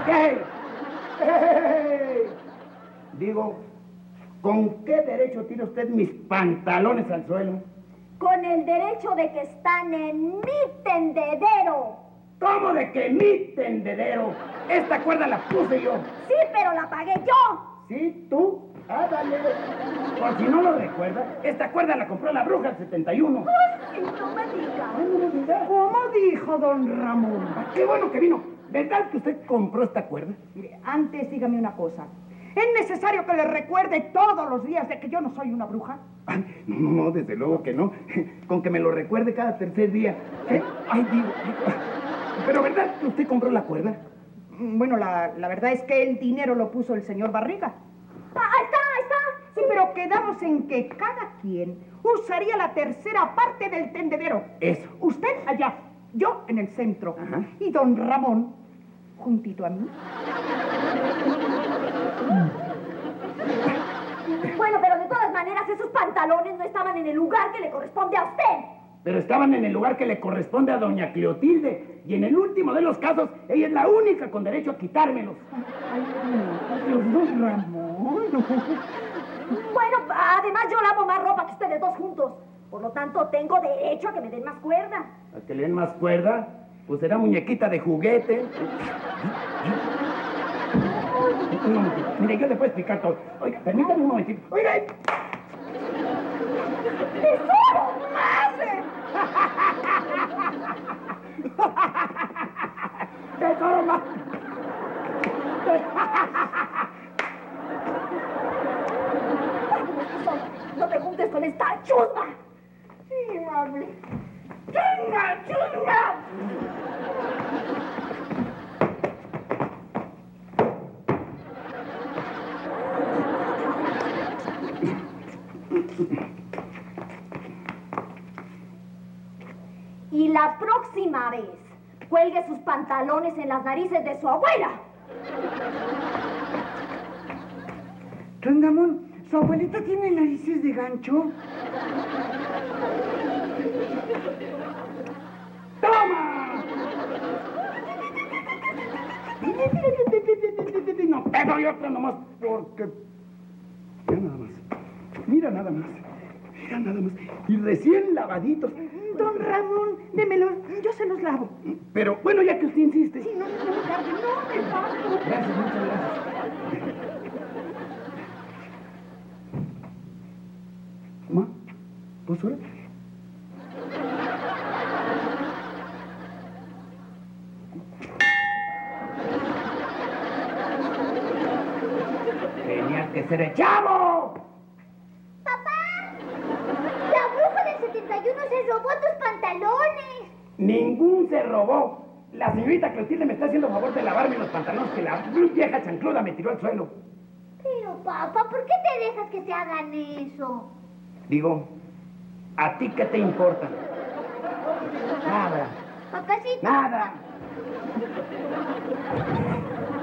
¡Ey! ¡Ey! Digo, ¿con qué derecho tira usted mis pantalones al suelo? Con el derecho de que están en mi tendedero. ¿Cómo de que mi tendedero? Esta cuerda la puse yo. Sí, pero la pagué yo. ¿Sí? ¿Tú? Ah, dale. Por si no lo recuerda, esta cuerda la compró la bruja el 71. Ay, no me diga. Ay, no me diga. ¿Cómo dijo don Ramón? Ah, qué bueno que vino. ¿Verdad que usted compró esta cuerda? Mire, antes dígame una cosa. ¿Es necesario que le recuerde todos los días de que yo no soy una bruja? Ay, no, desde luego que no. Con que me lo recuerde cada tercer día. Ay, digo. Pero ¿verdad que usted compró la cuerda? Bueno, la verdad es que el dinero lo puso el señor Barriga. Ahí está. Sí, pero quedamos en que cada quien usaría la tercera parte del tendedero. Eso. Usted allá, yo en el centro. Ajá. Y don Ramón, juntito a mí. Bueno, pero de todas maneras, esos pantalones no estaban en el lugar que le corresponde a usted. Pero estaban en el lugar que le corresponde a doña Cleotilde. Y en el último de los casos, ella es la única con derecho a quitármelos. Ay, don Ramón. Bueno, además yo lavo más ropa que ustedes dos juntos. Por lo tanto, tengo derecho a que me den más cuerda. ¿A que le den más cuerda? Pues será muñequita de juguete. Mire, yo le puedo explicar todo. Oiga, permítame un momentito. Oiga. ¡Tesoro! ¡Madre! ¡Tesoro más! No te juntes con esta chusma. Sí, amable. ¡Chusma! Y la próxima vez, cuelgue sus pantalones en las narices de su abuela. Don Ramón, ¿su abuelita tiene narices de gancho? ¡Toma! No, pero y otra nomás, porque... Mira nada más. Y recién lavaditos. Don Ramón, démelos, yo se los lavo. Pero, bueno, ya que usted insiste. Sí, no me tarde, no me tarde. Gracias, muchas gracias. ¿Ma? ¿Pues ahora? Tenía que ser el chavo. ¡Papá! La bruja del 71 se robó tus pantalones. Ningún se robó. La señorita Clotilde me está haciendo favor de lavarme los pantalones que la vieja chancluda me tiró al suelo. Pero, papá, ¿por qué te dejas que te hagan eso? Digo, ¿a ti qué te importa? Nada. Papacito. Nada.